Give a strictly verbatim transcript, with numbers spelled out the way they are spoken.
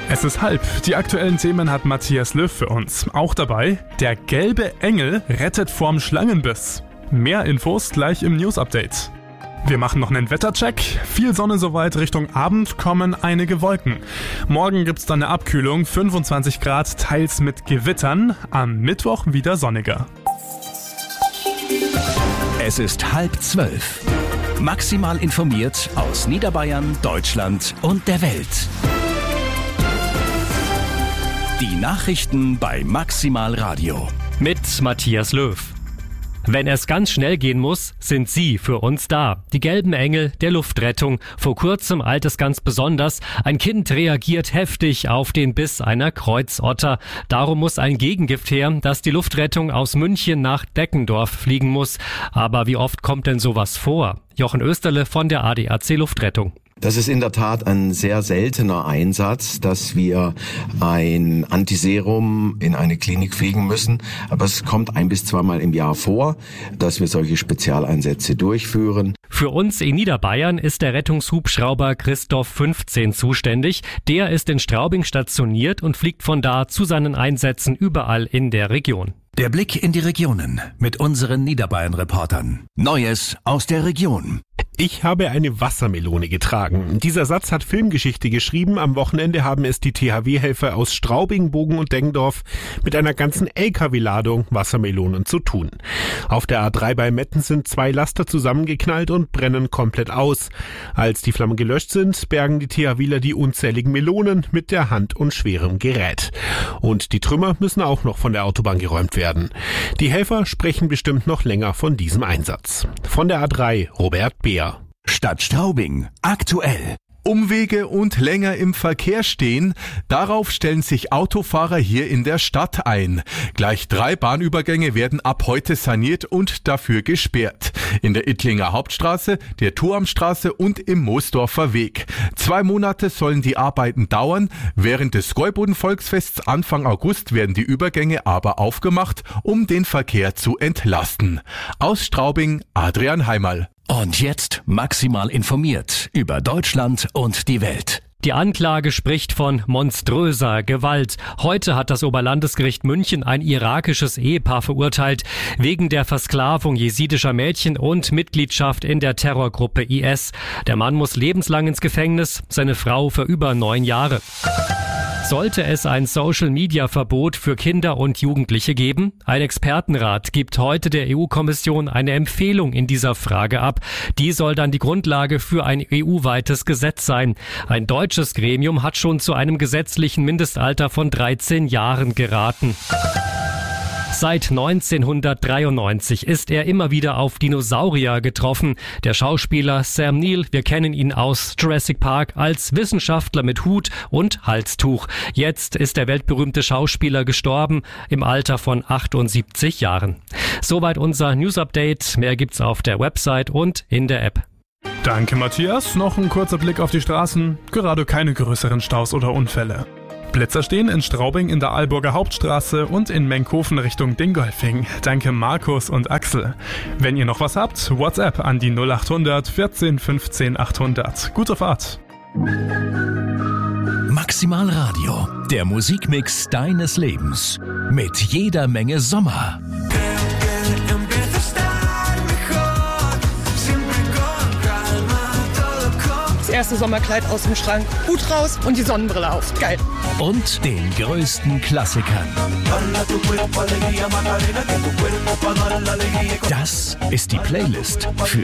Es ist halb. Die aktuellen Themen hat Matthias Löw für uns. Auch dabei, der gelbe Engel rettet vorm Schlangenbiss. Mehr Infos gleich im News-Update. Wir machen noch einen Wettercheck. Viel Sonne soweit, Richtung Abend kommen einige Wolken. Morgen gibt's dann eine Abkühlung, fünfundzwanzig Grad, teils mit Gewittern. Am Mittwoch wieder sonniger. Es ist halb zwölf. Maximal informiert aus Niederbayern, Deutschland und der Welt. Die Nachrichten bei Maximal Radio. Mit Matthias Löw. Wenn es ganz schnell gehen muss, sind Sie für uns da. Die gelben Engel der Luftrettung. Vor kurzem eilt es ganz besonders. Ein Kind reagiert heftig auf den Biss einer Kreuzotter. Darum muss ein Gegengift her, dass die Luftrettung aus München nach Deckendorf fliegen muss. Aber wie oft kommt denn sowas vor? Jochen Österle von der A D A C Luftrettung. Das ist in der Tat ein sehr seltener Einsatz, dass wir ein Antiserum in eine Klinik fliegen müssen. Aber es kommt ein bis zweimal im Jahr vor, dass wir solche Spezialeinsätze durchführen. Für uns in Niederbayern ist der Rettungshubschrauber Christoph fünfzehn zuständig. Der ist in Straubing stationiert und fliegt von da zu seinen Einsätzen überall in der Region. Der Blick in die Regionen mit unseren Niederbayern-Reportern. Neues aus der Region. Ich habe eine Wassermelone getragen. Dieser Satz hat Filmgeschichte geschrieben. Am Wochenende haben es die T H W-Helfer aus Straubing, Bogen und Deggendorf mit einer ganzen L K W-Ladung Wassermelonen zu tun. Auf der A drei bei Metten sind zwei Laster zusammengeknallt und brennen komplett aus. Als die Flammen gelöscht sind, bergen die THWler die unzähligen Melonen mit der Hand und schwerem Gerät. Und die Trümmer müssen auch noch von der Autobahn geräumt werden. Die Helfer sprechen bestimmt noch länger von diesem Einsatz. Von der A drei, Robert Beer. Stadt Straubing. Aktuell. Umwege und länger im Verkehr stehen, darauf stellen sich Autofahrer hier in der Stadt ein. Gleich drei Bahnübergänge werden ab heute saniert und dafür gesperrt. In der Ittlinger Hauptstraße, der Turmstraße und im Moosdorfer Weg. Zwei Monate sollen die Arbeiten dauern. Während des Gäuboden-Volksfests Anfang August werden die Übergänge aber aufgemacht, um den Verkehr zu entlasten. Aus Straubing, Adrian Heimerl. Und jetzt maximal informiert über Deutschland und die Welt. Die Anklage spricht von monströser Gewalt. Heute hat das Oberlandesgericht München ein irakisches Ehepaar verurteilt wegen der Versklavung jesidischer Mädchen und Mitgliedschaft in der Terrorgruppe I S. Der Mann muss lebenslang ins Gefängnis, seine Frau für über neun Jahre. Sollte es ein Social-Media-Verbot für Kinder und Jugendliche geben? Ein Expertenrat gibt heute der E U-Kommission eine Empfehlung in dieser Frage ab. Die soll dann die Grundlage für ein E U-weites Gesetz sein. Ein deutsches Gremium hat schon zu einem gesetzlichen Mindestalter von dreizehn Jahren geraten. Seit neunzehnhundertdreiundneunzig ist er immer wieder auf Dinosaurier getroffen. Der Schauspieler Sam Neill, wir kennen ihn aus Jurassic Park als Wissenschaftler mit Hut und Halstuch. Jetzt ist der weltberühmte Schauspieler gestorben im Alter von achtundsiebzig Jahren. Soweit unser News-Update. Mehr gibt's auf der Website und in der App. Danke Matthias. Noch ein kurzer Blick auf die Straßen. Gerade keine größeren Staus oder Unfälle. Blitzer stehen in Straubing in der Aalburger Hauptstraße und in Menkhofen Richtung Dingolfing. Danke Markus und Axel. Wenn ihr noch was habt, WhatsApp an die null achthundert vierzehn fünfzehn achthundert. Gute Fahrt. Maximal Radio, der Musikmix deines Lebens. Mit jeder Menge Sommer. Das erste Sommerkleid aus dem Schrank, Hut raus und die Sonnenbrille auf. Geil. Und den größten Klassikern. Das ist die Playlist für